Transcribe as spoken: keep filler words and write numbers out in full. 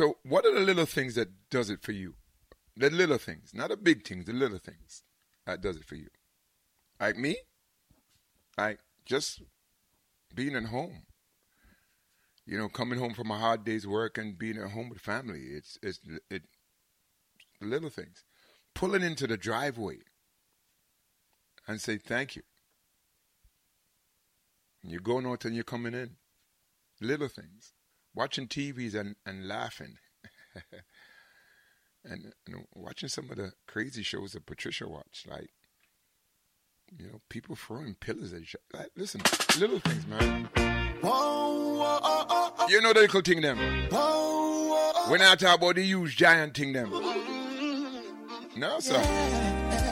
So what are the little things that does it for you? The little things, not the big things, the little things that does it for you. Like me, like just being at home. You know, coming home from a hard day's work and being at home with family. It's it's it the little things. Pulling into the driveway and say thank you. You're going out and you're coming in. Little things. Watching T Vs and, and laughing. and, and watching some of the crazy shows that Patricia watched. Like, you know, people throwing pillows at each other. Like, listen, little things, man. You know the little thing them. When I talk about the huge giant thing them. No, sir.